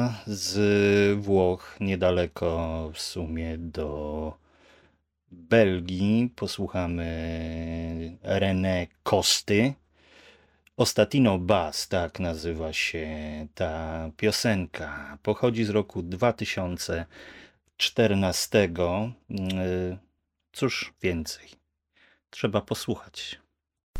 Z Włoch, niedaleko w sumie do Belgii, posłuchamy René Costy. Ostatino Bass, tak nazywa się ta piosenka. Pochodzi z roku 2014. Cóż więcej, trzeba posłuchać.